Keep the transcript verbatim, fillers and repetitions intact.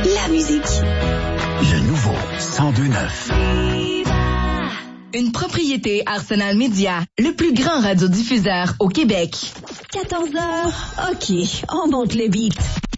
la musique. Le nouveau cent deux neuf. Une propriété Arsenal Média, le plus grand radiodiffuseur au Québec. quatorze heures, OK, on monte le beat.